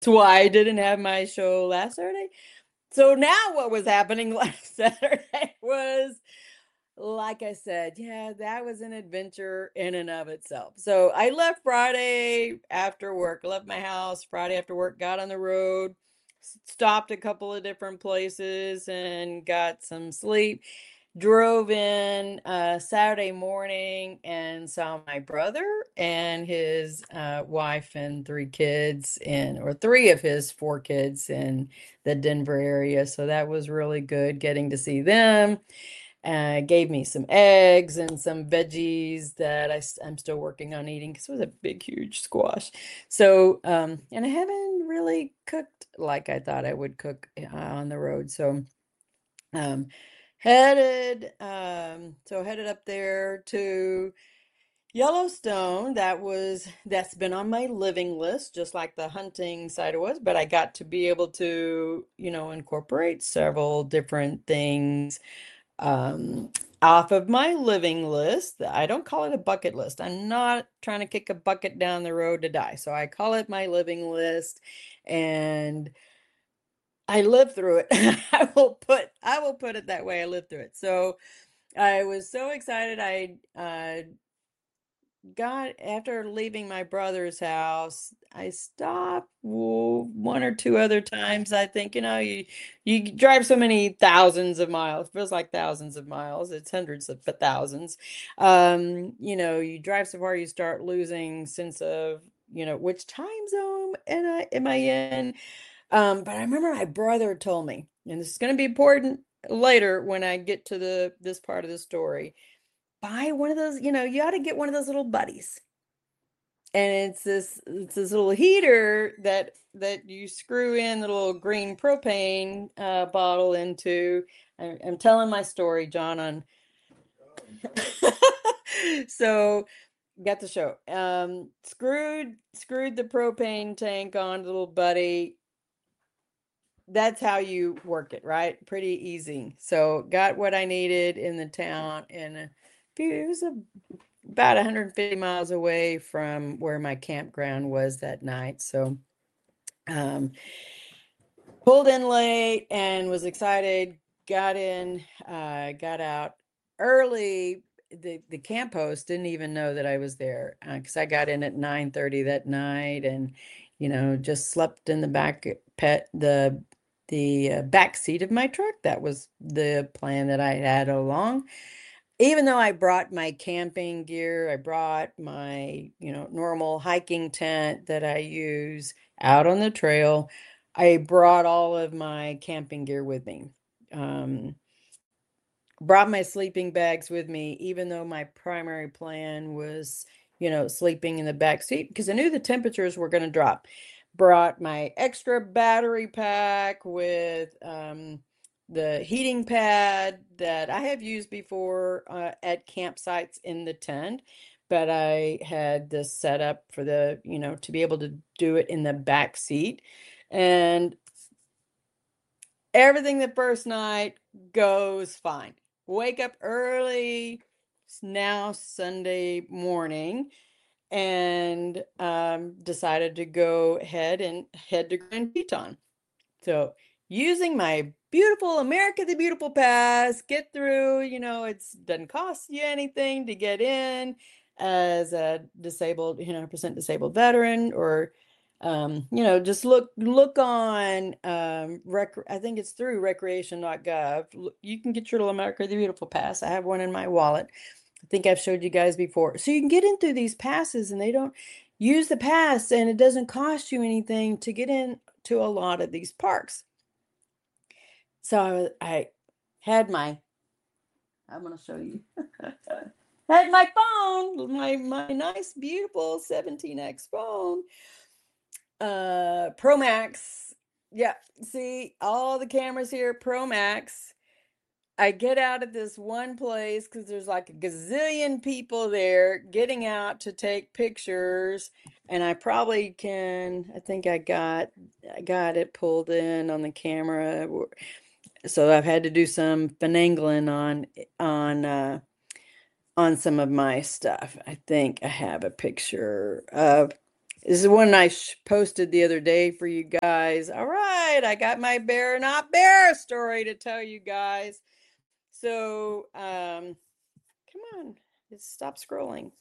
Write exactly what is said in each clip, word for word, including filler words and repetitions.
That's why I didn't have my show last Saturday. So now what was happening last Saturday was, like I said, yeah, that was an adventure in and of itself. So I left Friday after work, left my house Friday after work, got on the road, stopped a couple of different places and got some sleep. Drove in uh, Saturday morning and saw my brother and his uh, wife and three kids, and or three of his four kids in the Denver area. So that was really good getting to see them. Uh, gave me some eggs and some veggies that I, am still working on eating because it was a big, huge squash. So, um, and I haven't really cooked like I thought I would cook uh, on the road. So, um, headed, um, so headed up there to Yellowstone. That was, that's been on my living list, just like the hunting side was, but I got to be able to, you know, incorporate several different things um, off of my living list. I don't call it a bucket list. I'm not trying to kick a bucket down the road to die. So I call it my living list, and I lived through it. I will put I will put it that way. I lived through it. So I was so excited. I uh, got after leaving my brother's house. I stopped whoa, one or two other times. I think you know you you drive so many thousands of miles. It feels like thousands of miles. It's hundreds of but thousands. Um, you know, you drive so far, you start losing sense of you know which time zone am I am I in. Um, but I remember my brother told me, and this is going to be important later when I get to the this part of the story. Buy one of those, you know, you ought to get one of those little buddies. And it's this it's this little heater that that you screw in the little green propane uh, bottle into. I, I'm telling my story, John, on so got the show. Um, screwed screwed the propane tank on the little buddy. That's how you work it, right? Pretty easy. So got what I needed in the town in a few, it was a, about one hundred fifty miles away from where my campground was that night. So um pulled in late and was excited, got in, uh, got out early. The the camp host didn't even know that I was there because uh, I got in at nine thirty that night and you know just slept in the back pet the the uh, back seat of my truck. That was the plan that I had all along. Even though I brought my camping gear, I brought my, you know, normal hiking tent that I use out on the trail. I brought all of my camping gear with me. Um, brought my sleeping bags with me, even though my primary plan was, you know, sleeping in the back seat because I knew the temperatures were going to drop. Brought my extra battery pack with um, the heating pad that I have used before uh, at campsites in the tent, but I had this set up for the, you know, to be able to do it in the back seat. And everything the first night goes fine. Wake up early, now Sunday morning, and um, decided to go ahead and head to Grand Teton. So using my beautiful America the Beautiful pass, get through, you know, it's doesn't cost you anything to get in as a disabled, you know, one hundred percent disabled veteran or um, you know, just look look on um rec I think it's through recreation dot gov. You can get your America the Beautiful pass. I have one in my wallet. I think I've showed you guys before. So you can get in through these passes and they don't use the pass and it doesn't cost you anything to get in to a lot of these parks. So I, I had my, I'm going to show you, had my phone, my, my nice, beautiful seventeen X phone, uh, Pro Max. Yeah, see all the cameras here, Pro Max. I get out at this one place because there's like a gazillion people there getting out to take pictures. And I probably can, I think I got, I got it pulled in on the camera. So I've had to do some finagling on, on, uh, on some of my stuff. I think I have a picture of This is one I sh- posted the other day for you guys. All right, I got my bear not bear story to tell you guys. So, um, come on, let's stop scrolling.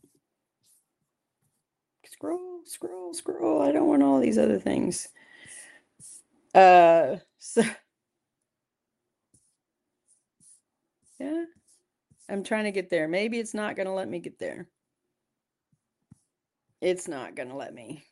Scroll, scroll, scroll. I don't want all these other things. Uh, so yeah, I'm trying to get there. Maybe it's not going to let me get there. It's not going to let me.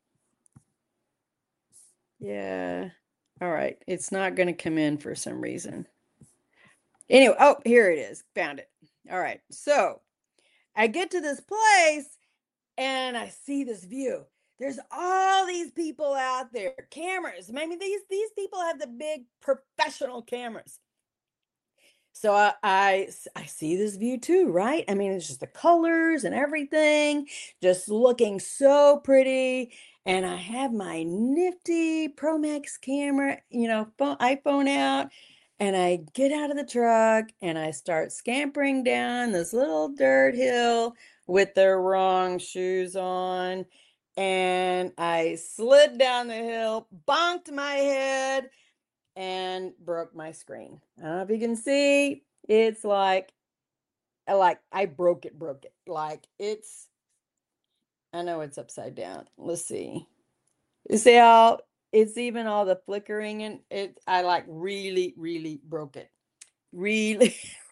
Yeah. All right. It's not going to come in for some reason. Anyway, oh, here it is. Found it. All right. So I get to this place and I see this view. There's all these people out there, cameras. I mean, these these people have the big professional cameras. So I, I I see this view too, right? I mean, it's just the colors and everything, just looking so pretty. And I have my nifty Pro Max camera, you know, phone, iPhone out, and I get out of the truck and I start scampering down this little dirt hill with the wrong shoes on. And I slid down the hill, bonked my head, and broke my screen. I don't know if you can see. It's like, like I broke it, broke it. Like it's, I know it's upside down. Let's see. You see how it's even all the flickering and it, I like really, really broke it. Really.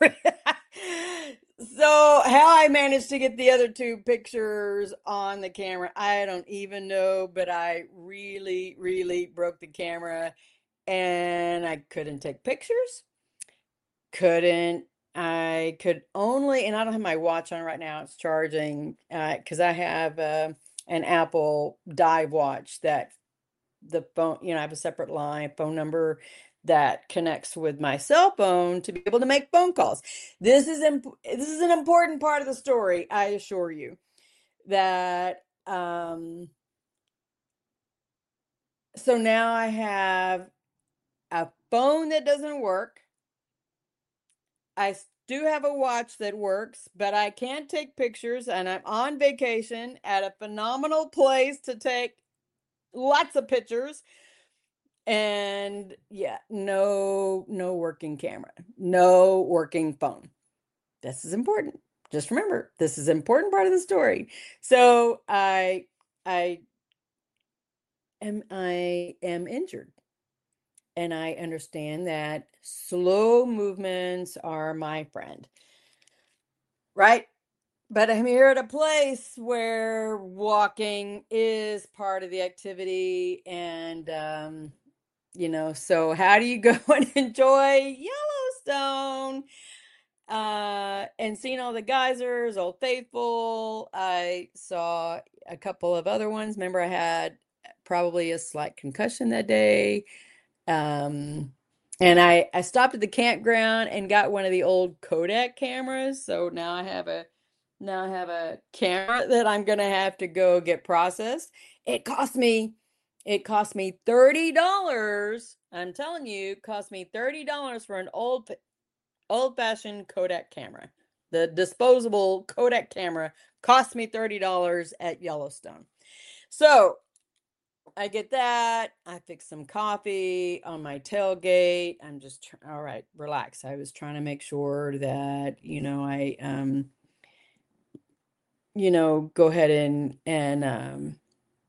So how I managed to get the other two pictures on the camera, I don't even know, but I really, really broke the camera and I couldn't take pictures. Couldn't. I could only, and I don't have my watch on right now. It's charging because I have uh, an Apple Dive watch that the phone, you know, I have a separate line phone number that connects with my cell phone to be able to make phone calls. This is imp- this is an important part of the story. I assure you that. Um, so now I have a phone that doesn't work. I do have a watch that works, but I can't take pictures, and I'm on vacation at a phenomenal place to take lots of pictures. And yeah, no, no working camera, no working phone. This is important. Just remember, this is an important part of the story. So I, I am, I am injured, and I understand that slow movements are my friend, right? But I'm here at a place where walking is part of the activity. And, um, you know, so how do you go and enjoy Yellowstone? Uh, and seeing all the geysers, Old Faithful. I saw a couple of other ones. Remember, I had probably a slight concussion that day. Um, and I, I stopped at the campground and got one of the old Kodak cameras. So now I have a now I have a camera that I'm gonna have to go get processed. It cost me it cost me thirty dollars. I'm telling you, it cost me thirty dollars for an old old-fashioned Kodak camera. The disposable Kodak camera cost me thirty dollars at Yellowstone. So I get that. I fix some coffee on my tailgate. I'm just tr- all right, relax. I was trying to make sure that, you know, I um, you know, go ahead and and um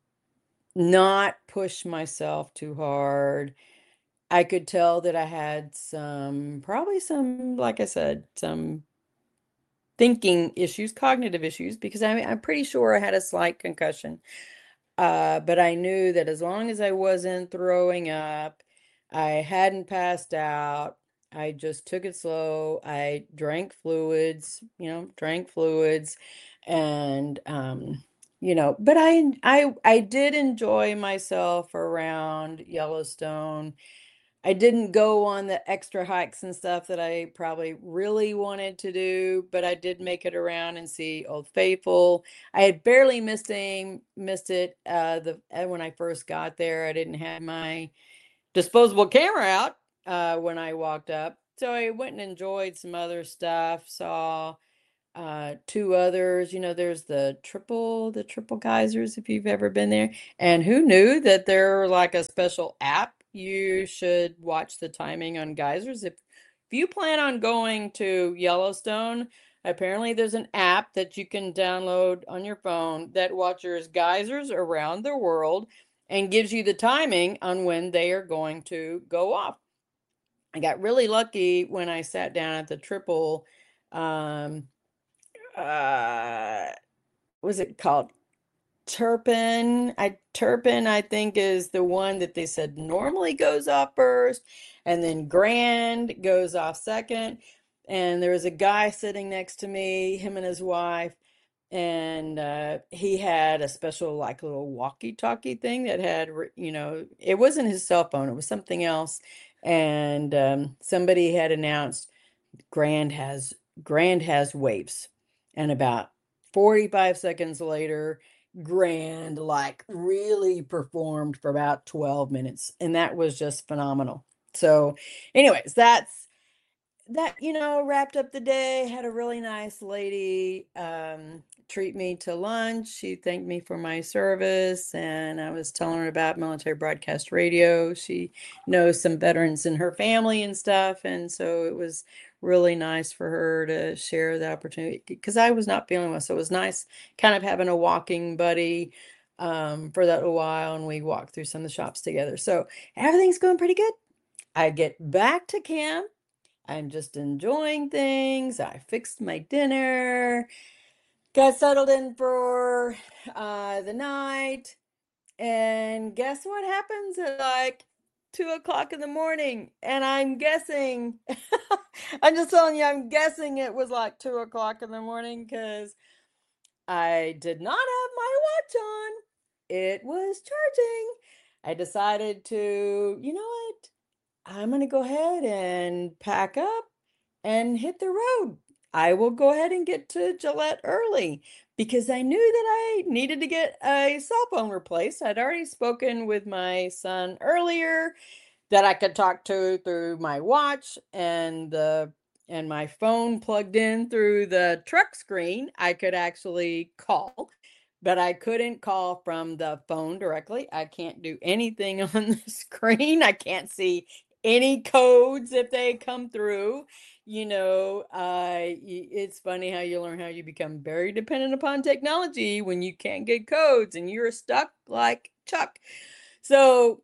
not push myself too hard. I could tell that I had some probably some, like I said, some thinking issues, cognitive issues, because I I'm pretty sure I had a slight concussion. Uh, but I knew that as long as I wasn't throwing up, I hadn't passed out, I just took it slow. I drank fluids, you know, drank fluids and um, you know, but I I I did enjoy myself around Yellowstone. I didn't go on the extra hikes and stuff that I probably really wanted to do, but I did make it around and see Old Faithful. I had barely missed him, missed it uh, the uh, when I first got there. I didn't have my disposable camera out uh, when I walked up, so I went and enjoyed some other stuff. Saw uh, two others. You know, there's the triple, the triple geysers, if you've ever been there. And who knew that they're like a special app? You should watch the timing on geysers. If if you plan on going to Yellowstone, apparently there's an app that you can download on your phone that watches geysers around the world and gives you the timing on when they are going to go off. I got really lucky when I sat down at the triple um uh what was it called? Turpin. I Turpin, I think, is the one that they said normally goes off first, and then Grand goes off second. And there was a guy sitting next to me, him and his wife, and uh, he had a special like little walkie-talkie thing that had, you know, it wasn't his cell phone, it was something else. And um, somebody had announced Grand has Grand has waves. And about forty-five seconds later, Grand like really performed for about twelve minutes. And that was just phenomenal. So, anyways, that's that, you know, wrapped up the day. Had a really nice lady um, treat me to lunch. She thanked me for my service, and I was telling her about Military Broadcast Radio. She knows some veterans in her family and stuff, and so it was really nice for her to share the opportunity because I was not feeling well. So it was nice kind of having a walking buddy um, for that little while, and we walked through some of the shops together. So everything's going pretty good. I get back to camp. I'm just enjoying things. I fixed my dinner, got settled in for uh, the night, and guess what happens at like two o'clock in the morning? And I'm guessing, I'm just telling you, I'm guessing it was like two o'clock in the morning because I did not have my watch on. It was charging. I decided to, you know what? I'm going to go ahead and pack up and hit the road. I will go ahead and get to Gillette early because I knew that I needed to get a cell phone replaced. I'd already spoken with my son earlier that I could talk to through my watch and the and my phone plugged in through the truck screen. I could actually call, but I couldn't call from the phone directly. I can't do anything on the screen. I can't see any codes if they come through. You know, uh, it's funny how you learn how you become very dependent upon technology when you can't get codes and you're stuck like Chuck. So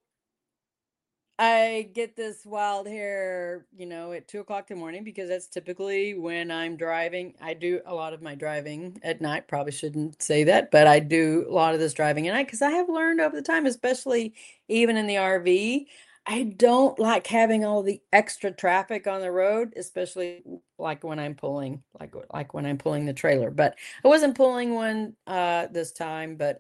I get this wild hair, you know, at two o'clock in the morning because that's typically when I'm driving. I do a lot of my driving at night. Probably shouldn't say that, but I do a lot of this driving at night because I have learned over the time, especially even in the R V, I don't like having all the extra traffic on the road, especially like when I'm pulling, like like when I'm pulling the trailer. But I wasn't pulling one uh this time, but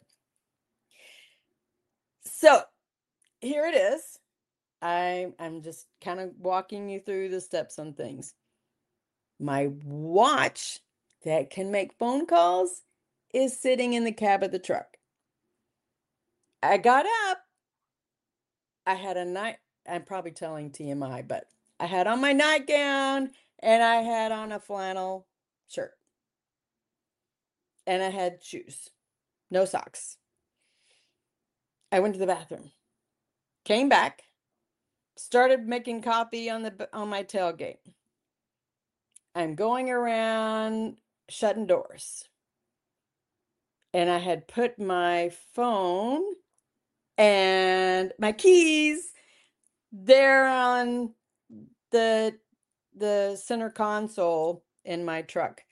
so here it is. I I'm just kind of walking you through the steps on things. My watch that can make phone calls is sitting in the cab of the truck. I got up. I had a night, I'm probably telling T M I, but I had on my nightgown and I had on a flannel shirt and I had shoes, no socks. I went to the bathroom, came back, started making coffee on the on my tailgate. I'm going around shutting doors. And I had put my phone and my keys there on the the center console in my truck.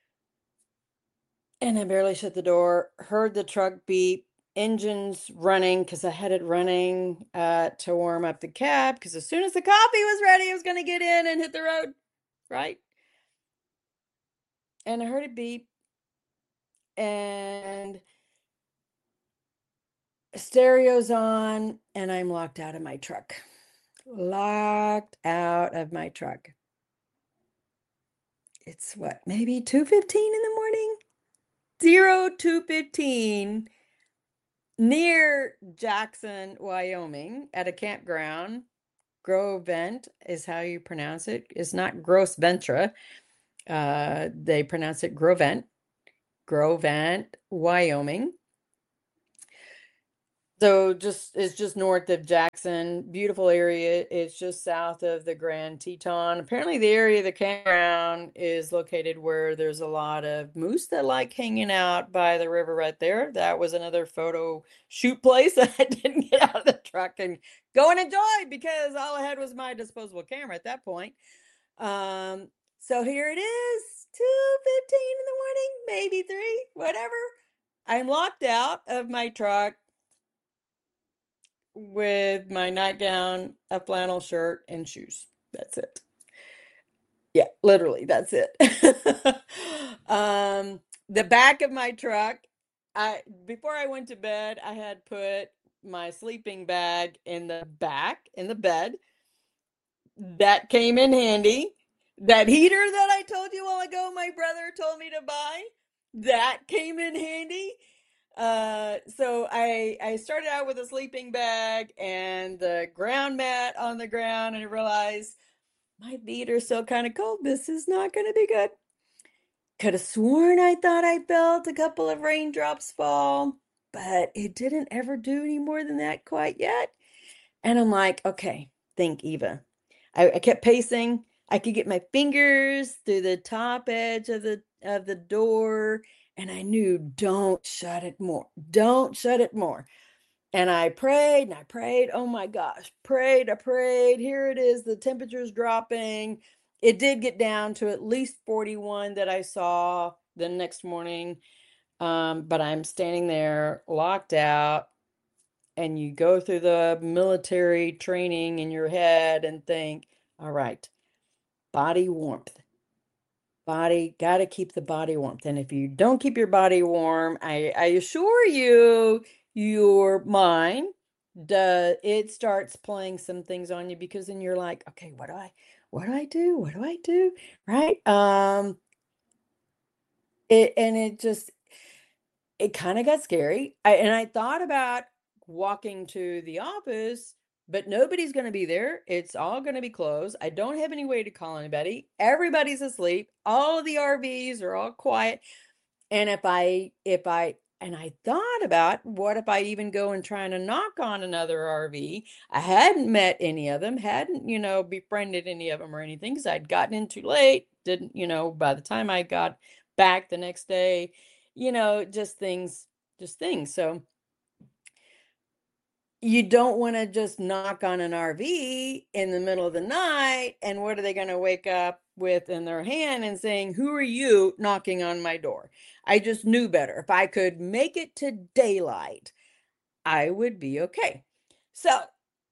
And I barely shut the door, heard the truck beep, engines running because I had it running uh, to warm up the cab because as soon as the coffee was ready, I was going to get in and hit the road, right? And I heard it beep and stereo's on and I'm locked out of my truck. Locked out of my truck. It's what, maybe two fifteen in the morning? zero two fifteen near Jackson, Wyoming at a campground. Grove Vent is how you pronounce it. It's not Gross Ventra. Uh, they pronounce it Grovent, Grovent, Wyoming. So just it's just north of Jackson. Beautiful area. It's just south of the Grand Teton. Apparently the area of the campground is located where there's a lot of moose that like hanging out by the river right there. That was another photo shoot place that I didn't get out of the truck and go and enjoy because all I had was my disposable camera at that point. Um, so here it is, two fifteen in the morning, maybe three, whatever. I'm locked out of my truck with my nightgown, a flannel shirt, and shoes. That's it. Yeah, literally, that's it. um, the back of my truck, I before I went to bed, I had put my sleeping bag in the back in the bed. That came in handy. That heater that I told you a while ago, my brother told me to buy, that came in handy. Uh, so I I started out with a sleeping bag and the ground mat on the ground, and I realized my feet are still kind of cold. This is not going to be good. Could have sworn I thought I felt a couple of raindrops fall, but it didn't ever do any more than that quite yet. And I'm like, okay, think, Eva. I, I kept pacing. I could get my fingers through the top edge of the of the door, and I knew, don't shut it more. Don't shut it more. And I prayed and I prayed. Oh my gosh, prayed, I prayed. Here it is. The temperature's dropping. It did get down to at least forty-one that I saw the next morning. Um, but I'm standing there locked out, and you go through the military training in your head and think, all right, body warmth. Body, got to keep the body warmth. And if you don't keep your body warm, I, I assure you, your mind, does it starts playing some things on you, because then you're like, okay, what do I, what do I do? What do I do? Right? Um, it, and it just, it kind of got scary. I, and I thought about walking to the office, but nobody's going to be there. It's all going to be closed. I don't have any way to call anybody. Everybody's asleep. All of the R Vs are all quiet. And if I, if I, and I thought about, what if I even go and try to knock on another R V? I hadn't met any of them, hadn't, you know, befriended any of them or anything, because I'd gotten in too late. Didn't, you know, by the time I got back the next day, you know, just things, just things. So you don't want to just knock on an R V in the middle of the night, and what are they going to wake up with in their hand and saying, who are you knocking on my door? I just knew better. If I could make it to daylight, I would be okay. So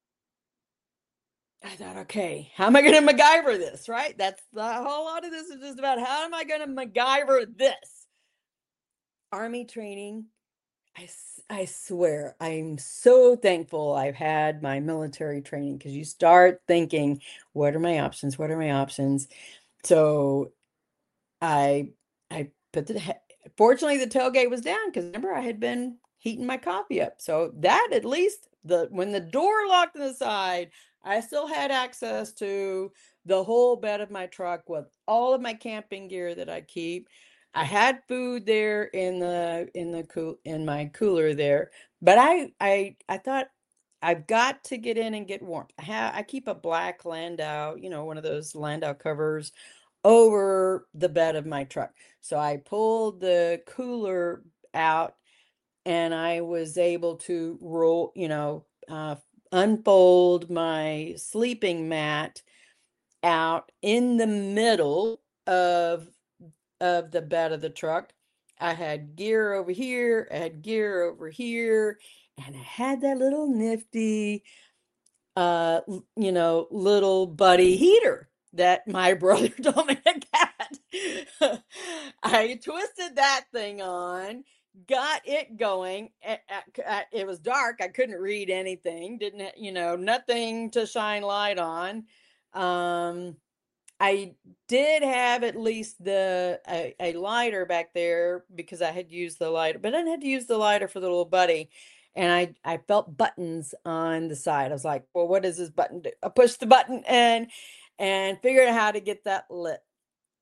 I thought, okay, how am I going to MacGyver this, right? That's the whole lot of this is just about, how am I going to MacGyver this? Army training. I, I swear, I'm so thankful I've had my military training, because you start thinking, what are my options? What are my options? So I I put the fortunately the tailgate was down, because remember I had been heating my coffee up. So that, at least, the when the door locked on the side, I still had access to the whole bed of my truck with all of my camping gear that I keep. I had food there in the in the cool in my cooler there, but I I I thought, I've got to get in and get warm. I have I keep a black Landau, you know, one of those Landau covers over the bed of my truck. So I pulled the cooler out, and I was able to roll, you know, uh, unfold my sleeping mat out in the middle of of the bed of the truck. I had gear over here, I had gear over here, and I had that little nifty uh you know, little buddy heater that my brother told me to get. I twisted that thing on, got it going. It was dark, I couldn't read anything, didn't, you know, nothing to shine light on. um I did have at least the a, a lighter back there, because I had used the lighter, but I didn't have to use the lighter for the little buddy. And I I felt buttons on the side. I was like, well, what does this button do? I pushed the button and and figured out how to get that lit.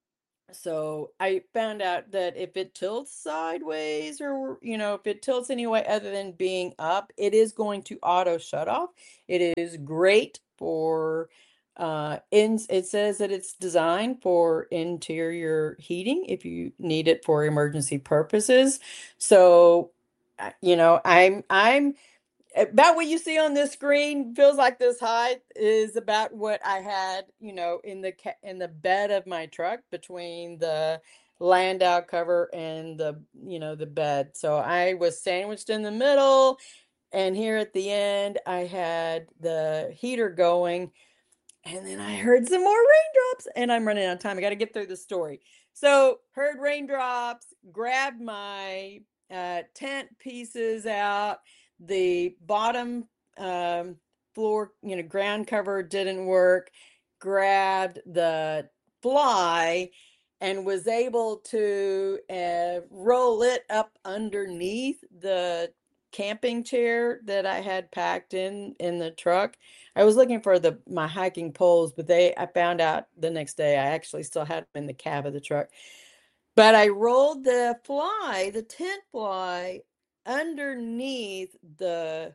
So I found out that if it tilts sideways or, you know, if it tilts any way other than being up, it is going to auto shut off. It is great for uh in it says that it's designed for interior heating if you need it for emergency purposes. So, uh, you know, I'm I'm about what you see on this screen feels like this height is about what I had, you know, in the ca- in the bed of my truck between the landau cover and the, you know, the bed. So I was sandwiched in the middle, and here at the end I had the heater going, and then I heard some more raindrops, and I'm running out of time. I got to get through the story. So, heard raindrops, grabbed my uh, tent pieces out. The bottom um, floor, you know, ground cover didn't work. Grabbed the fly and was able to uh, roll it up underneath the camping chair that I had packed in in the truck. I was looking for the my hiking poles, but they I found out the next day I actually still had them in the cab of the truck. But I rolled the fly, the tent fly, underneath the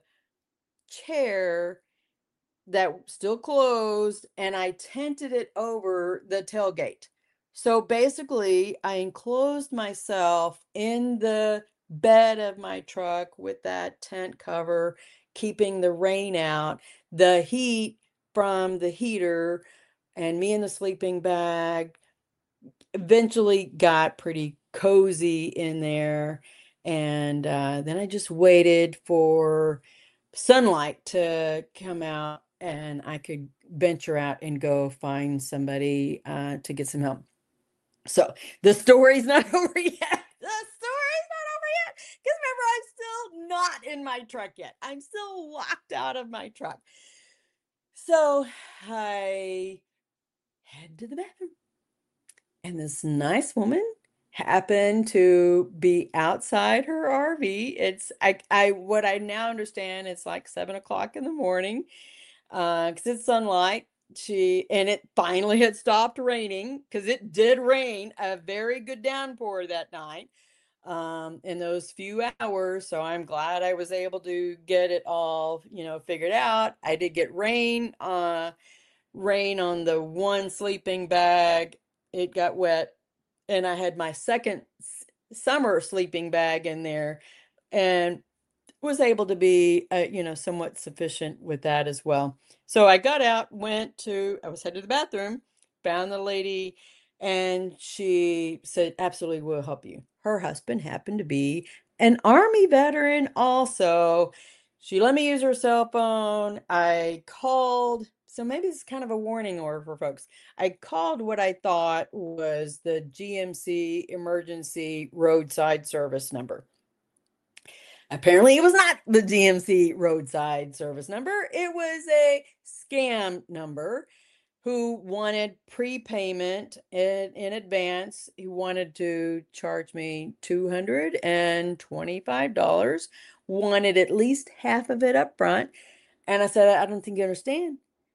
chair that still closed, and I tented it over the tailgate. So basically, I enclosed myself in the bed of my truck with that tent cover, keeping the rain out, the heat from the heater, and me in the sleeping bag. Eventually got pretty cozy in there. And uh, then I just waited for sunlight to come out and I could venture out and go find somebody uh, to get some help. So the story's not over yet. The story's not over yet. Because remember, I'm still not in my truck yet. I'm still locked out of my truck. So I head to the bathroom. And this nice woman happened to be outside her R V. It's I I what I now understand it's like seven o'clock in the morning, uh, because it's sunlight. She and it finally had stopped raining because it did rain a very good downpour that night, um, in those few hours. So I'm glad I was able to get it all, you know, figured out. I did get rain, uh, rain on the one sleeping bag. It got wet, and I had my second summer sleeping bag in there, and was able to be, uh, you know, somewhat sufficient with that as well. So I got out, went to, I was headed to the bathroom, found the lady, and she said, absolutely, we'll help you. Her husband happened to be an Army veteran also. She let me use her cell phone. I called, so maybe it's kind of a warning order for folks. I called what I thought was the G M C emergency roadside service number. Apparently, it was not the G M C roadside service number. It was a scam number who wanted prepayment in, in advance. He wanted to charge me two hundred twenty-five dollars, wanted at least half of it up front. And I said, I don't think you understand.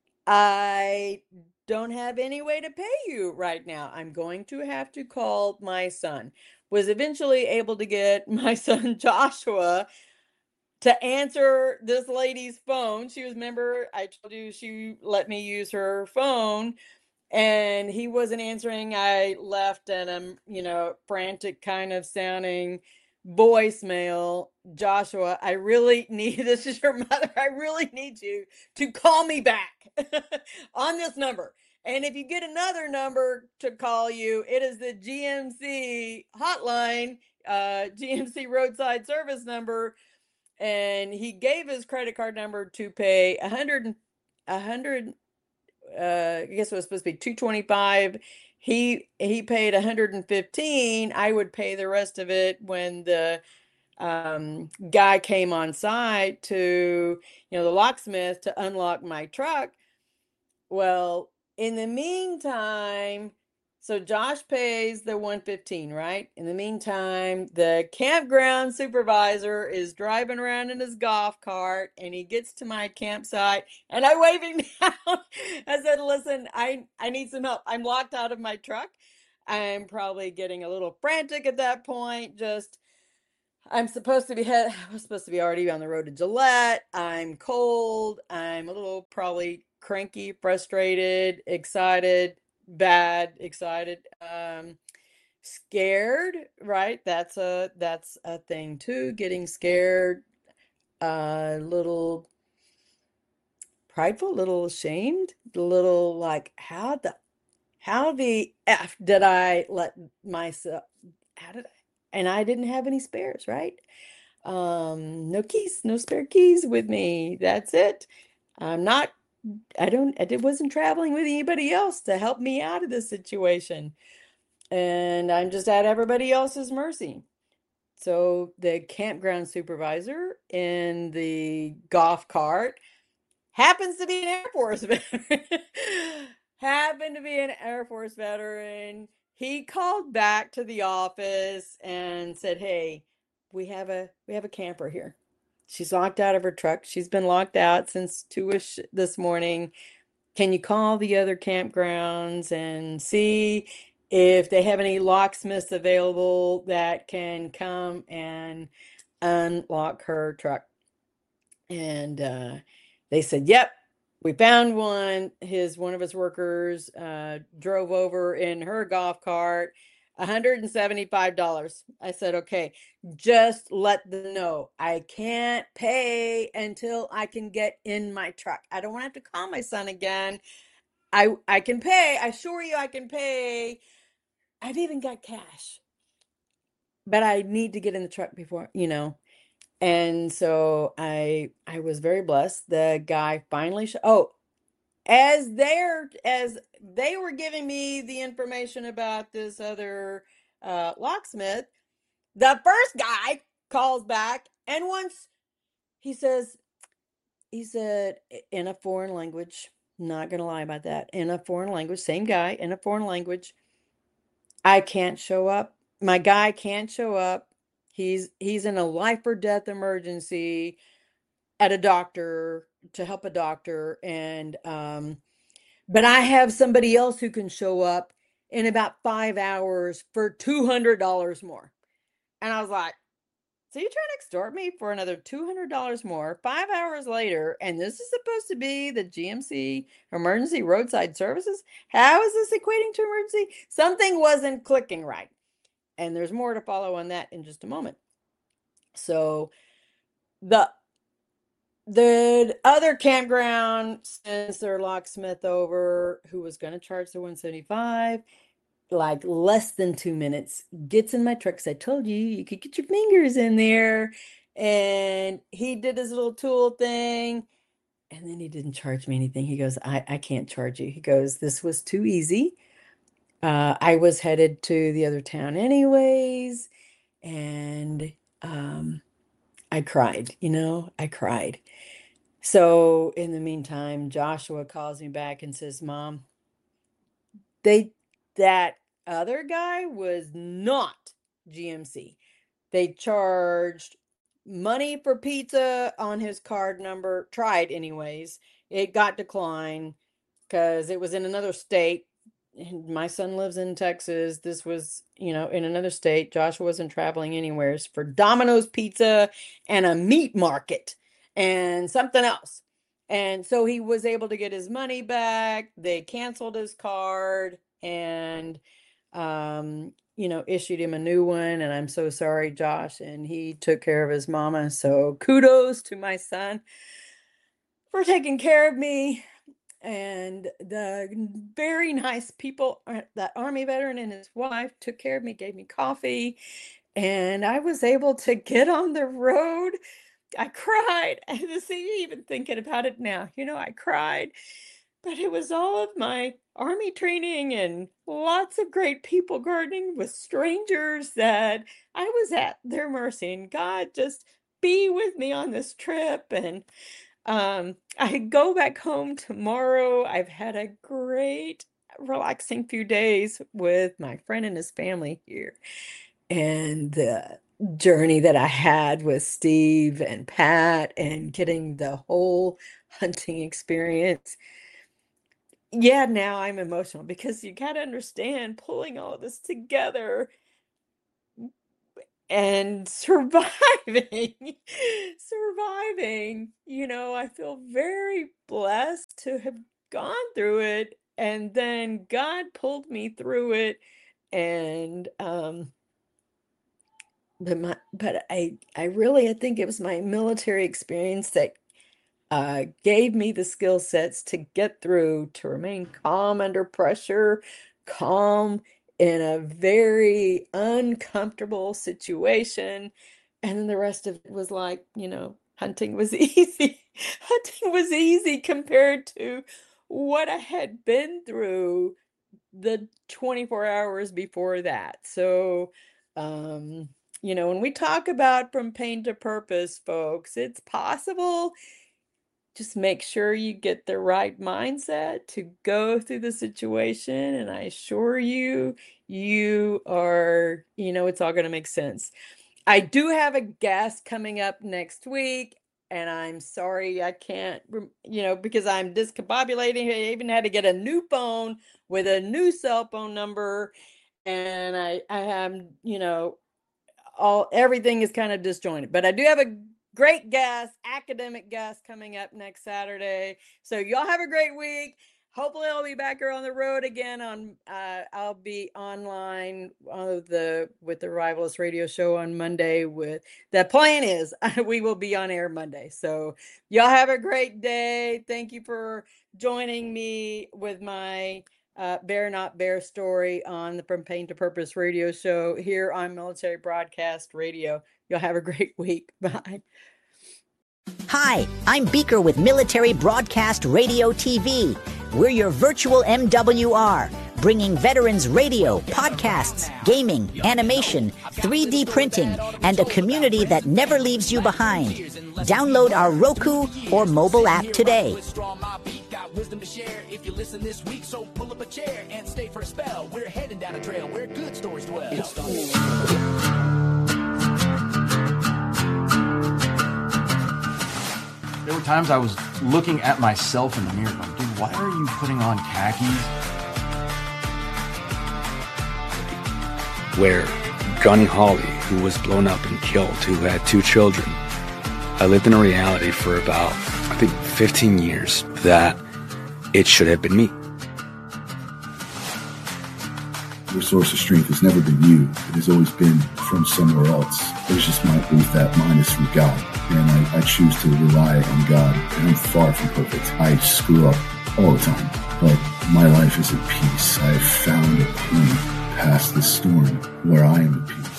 I don't have any way to pay you right now. I'm going to have to call my son. Was eventually able to get my son Joshua to answer this lady's phone. She was, remember, I told you she let me use her phone, and he wasn't answering. I left an, um, you know, frantic kind of sounding voicemail. Joshua, I really need, this is your mother. I really need you to call me back on this number. And if you get another number to call you, it is the G M C hotline, uh, G M C roadside service number. And he gave his credit card number to pay a hundred, a hundred. Uh, I guess it was supposed to be two twenty five. He he paid one hundred fifteen. I would pay the rest of it when the um, guy came on site to, you know, the locksmith to unlock my truck. Well, in the meantime, so Josh pays the one fifteen, right? In the meantime, the campground supervisor is driving around in his golf cart, and he gets to my campsite, and I wave him down. I said, "Listen, I I need some help. I'm locked out of my truck. I'm probably getting a little frantic at that point. Just I'm supposed to be head I was supposed to be already on the road to Gillette. I'm cold. I'm a little probably cranky, frustrated, excited, bad, excited, um, scared, right? That's a that's a thing too, getting scared, a little prideful, little ashamed, a little like how the how the F did I let myself how did I and I didn't have any spares, right? Um, no keys, no spare keys with me. That's it. I'm not, I don't, I wasn't traveling with anybody else to help me out of this situation. And I'm just at everybody else's mercy. So the campground supervisor in the golf cart happens to be an Air Force veteran. Happened to be an Air Force veteran. He called back to the office and said, "Hey, we have a we have a camper here. She's locked out of her truck. She's been locked out since two-ish this morning. Can you call the other campgrounds and see if they have any locksmiths available that can come and unlock her truck?" And uh, they said, "Yep, we found one." His one of his workers uh, drove over in her golf cart, one hundred seventy-five dollars. I said, "Okay, just let them know I can't pay until I can get in my truck. I don't want to have to call my son again. I I can pay. I assure you, I can pay. I've even got cash, but I need to get in the truck before you know." And so I I was very blessed. The guy finally sh- oh, as they're as they were giving me the information about this other uh locksmith, the first guy calls back and once he says he said in a foreign language, not gonna lie about that, in a foreign language, same guy in a foreign language, "I can't show up. My guy can't show up. He's he's in a life or death emergency at a doctor to help a doctor and um but I have somebody else who can show up in about five hours for two hundred dollars more." And I was like, "So you're trying to extort me for another two hundred dollars more five hours later, and this is supposed to be the G M C emergency roadside services? How is this equating to emergency?" Something wasn't clicking right. And there's more to follow on that in just a moment. So the The other campground sends their locksmith over who was going to charge the one seventy-five, like less than two minutes, gets in my truck. 'Cause I told you you could get your fingers in there. And he did his little tool thing. And then he didn't charge me anything. He goes, I, I can't charge you. He goes, "This was too easy. Uh, I was headed to the other town anyways." And um, I cried, you know, I cried. So in the meantime, Joshua calls me back and says, "Mom, they that other guy was not G M C. They charged money for pizza on his card number, tried anyways. It got declined because it was in another state. And my son lives in Texas. This was, you know, in another state. Joshua wasn't traveling anywhere. It's for Domino's Pizza and a meat market and something else. And so he was able to get his money back. They canceled his card and um, you know, issued him a new one. And I'm so sorry, Josh. And he took care of his mama. So kudos to my son for taking care of me. And the very nice people, uh, that Army veteran and his wife took care of me, gave me coffee, and I was able to get on the road. I cried. I see, even thinking about it now, you know, I cried. But it was all of my Army training and lots of great people gardening with strangers that I was at their mercy. And God just be with me on this trip. And um, I go back home tomorrow. I've had a great, relaxing few days with my friend and his family here. And the journey that I had with Steve and Pat and getting the whole hunting experience. yeah, now I'm emotional because you got to understand pulling all of this together and surviving, surviving. You know, I feel very blessed to have gone through it, and then God pulled me through it, and um, but my, but I, I really, I think it was my military experience that uh, gave me the skill sets to get through, to remain calm under pressure, calm in a very uncomfortable situation. And then the rest of it was like, you know, hunting was easy. Hunting was easy compared to what I had been through the twenty-four hours before that. So, um, you know, when we talk about from pain to purpose, folks, it's possible. Just make sure you get the right mindset to go through the situation, and I assure you, you are, you know, it's all going to make sense. I do have a guest coming up next week, and I'm sorry I can't, you know, because I'm discombobulating. I even had to get a new phone with a new cell phone number, and I, I have, you know, all everything is kind of disjointed. But I do have a great guest, academic guest coming up next Saturday. So y'all have a great week. Hopefully I'll be back here on the road again on uh, I'll be online on the with the Rivalist Radio Show on Monday. With the plan is we will be on air Monday. So y'all have a great day. Thank you for joining me with my uh, Bear Not Bear story on the From Pain to Purpose Radio Show here on Military Broadcast Radio. Y'all have a great week. Bye. Hi, I'm Beaker with Military Broadcast Radio T V. We're your virtual M W R, bringing veterans radio, podcasts, gaming, animation, three D printing, and a community that never leaves you behind. Download our Roku or mobile app today. Wisdom to share if you listen this week, so pull up a chair and stay for a spell. We're heading down a trail where good stories dwell. There were times I was looking at myself in the mirror going, dude, why are you putting on khakis? Where Johnny Hawley, who was blown up and killed, who had two children, I lived in a reality for about, I think, fifteen years that it should have been me. Your source of strength has never been you. It has always been from somewhere else. It's just my belief that mine is from God. And I, I choose to rely on God. And I'm far from perfect. I screw up all the time. But my life is at peace. I have found a point past the storm where I am at peace.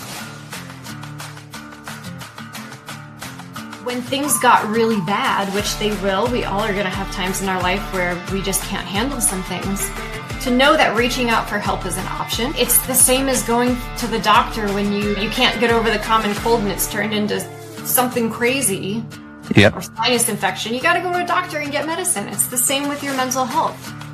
When things got really bad, which they will, we all are going to have times in our life where we just can't handle some things. To know that reaching out for help is an option. It's the same as going to the doctor when you, you can't get over the common cold and it's turned into something crazy. Yep. Or sinus infection. You got to go to a doctor and get medicine. It's the same with your mental health.